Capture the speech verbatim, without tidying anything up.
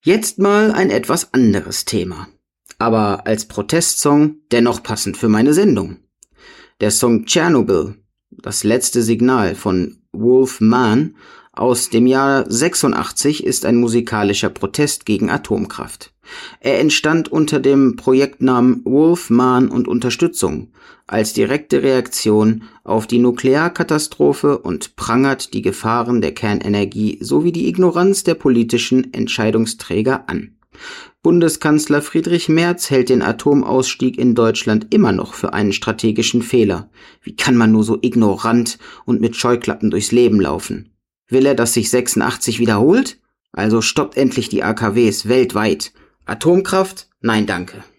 Jetzt mal ein etwas anderes Thema, aber als Protestsong dennoch passend für meine Sendung. Der Song Tschernobyl, das letzte Signal von Wolf Man aus dem Jahr sechsundachtzig, ist ein musikalischer Protest gegen Atomkraft. Er entstand unter dem Projektnamen Wolf Man und Unterstützung als direkte Reaktion auf die Nuklearkatastrophe und prangert die Gefahren der Kernenergie sowie die Ignoranz der politischen Entscheidungsträger an. Bundeskanzler Friedrich Merz hält den Atomausstieg in Deutschland immer noch für einen strategischen Fehler. Wie kann man nur so ignorant und mit Scheuklappen durchs Leben laufen? Will er, dass sich sechsundachtzig wiederholt? Also stoppt endlich die A K Ws weltweit. Atomkraft? Nein, danke.